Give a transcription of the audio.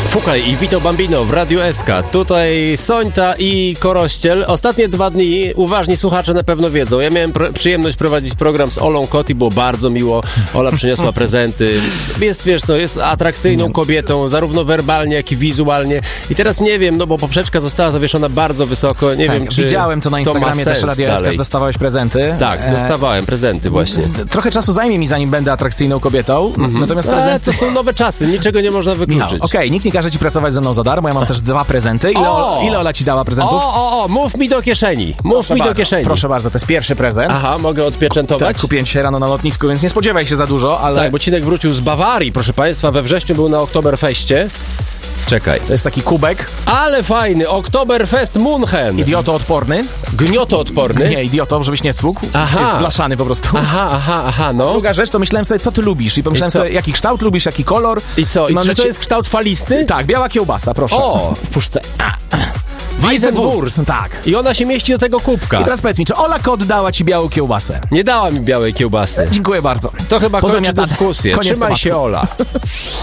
Fukaj i Vito Bambino w Radiu SK. Tutaj Sońta i Korościel. Ostatnie 2 dni uważni słuchacze na pewno wiedzą. Ja miałem przyjemność prowadzić program z Olą Kot i było bardzo miło. Ola przyniosła prezenty. Jest atrakcyjną kobietą, zarówno werbalnie, jak i wizualnie. I teraz nie wiem, bo poprzeczka została zawieszona bardzo wysoko. Nie wiem, czy widziałem to na Instagramie też Radia SK, że dostawałeś prezenty. Tak, dostawałem prezenty właśnie. Trochę czasu zajmie mi, zanim będę atrakcyjną kobietą. Natomiast prezenty... to są nowe czasy, niczego nie można wykluczyć. Okej, nikt nie każe ci pracować ze mną za darmo, ja mam też 2 prezenty. Ile Ola ci dała prezentów? Mów mi do kieszeni. Proszę bardzo, to jest pierwszy prezent. Aha, mogę odpieczętować? Tak, kupiłem dzisiaj rano na lotnisku, więc nie spodziewaj się za dużo, ale... Tak, bo Cinek wrócił z Bawarii, proszę państwa, we wrześniu był na Oktoberfeście. Czekaj. To jest taki kubek. Ale fajny, Oktoberfest München. Idiotoodporny. Gniotoodporny. Nie, idioto, żebyś nie cłukł. Aha. Jest blaszany po prostu. Aha, no. Druga rzecz, to myślałem sobie, co ty lubisz. I pomyślałem sobie, jaki kształt lubisz, jaki kolor. I co? I czy to jest kształt falisty? Tak, biała kiełbasa, proszę. O, w puszce. Weissenwurst. Tak. I ona się mieści do tego kubka. I teraz powiedz mi, czy Ola Kot dała ci białą kiełbasę? Nie dała mi białej kiełbasy. Dziękuję bardzo. To chyba kończy dyskusję. Trzymaj się, Ola.